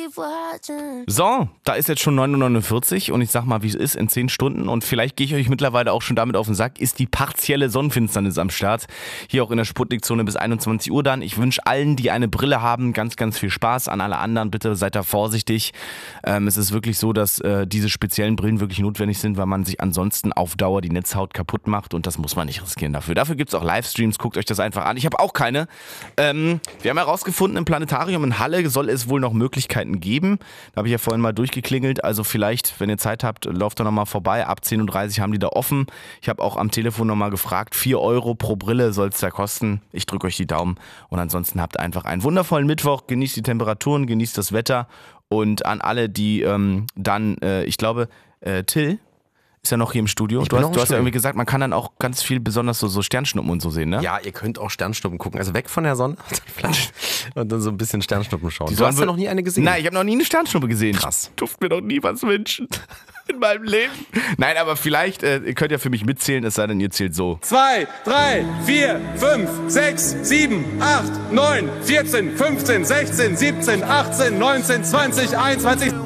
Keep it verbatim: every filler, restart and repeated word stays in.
So, da ist jetzt schon neun Uhr neunundvierzig und ich sag mal, wie es ist, in zehn Stunden und vielleicht gehe ich euch mittlerweile auch schon damit auf den Sack, ist die partielle Sonnenfinsternis am Start. Hier auch in der Sputnik-Zone bis einundzwanzig Uhr dann. Ich wünsche allen, die eine Brille haben, ganz, ganz viel Spaß. An alle anderen, bitte seid da vorsichtig. Ähm, es ist wirklich so, dass äh, diese speziellen Brillen wirklich notwendig sind, weil man sich ansonsten auf Dauer die Netzhaut kaputt macht und das muss man nicht riskieren dafür. Dafür gibt es auch Livestreams, guckt euch das einfach an. Ich habe auch keine. Ähm, wir haben herausgefunden, im Planetarium in Halle soll es wohl noch Möglichkeiten geben. Da habe ich ja vorhin mal durchgeklingelt. Also vielleicht, wenn ihr Zeit habt, lauft doch nochmal vorbei. Ab zehn Uhr dreißig haben die da offen. Ich habe auch am Telefon nochmal gefragt. vier Euro pro Brille soll es da kosten. Ich drücke euch die Daumen. Und ansonsten habt einfach einen wundervollen Mittwoch. Genießt die Temperaturen, genießt das Wetter. Und an alle, die ähm, dann, äh, ich glaube, äh, Till ist ja noch hier im Studio. Ich du bin hast, noch im du hast ja Studio. irgendwie gesagt, man kann dann auch ganz viel, besonders so, so Sternschnuppen und so sehen, ne? Ja, ihr könnt auch Sternschnuppen gucken. Also weg von der Sonne und dann so ein bisschen Sternschnuppen schauen. Die Du hast sollen ja noch nie eine gesehen. Nein, ich habe noch nie eine Sternschnuppe gesehen. Krass. Ich durfte mir noch nie was wünschen in meinem Leben. Nein, aber vielleicht, äh, ihr könnt ja für mich mitzählen, es sei denn, ihr zählt so. zwei, drei, vier, fünf, sechs, sieben, acht, neun, vierzehn, fünfzehn, sechzehn, siebzehn, achtzehn, neunzehn, zwanzig, einundzwanzig.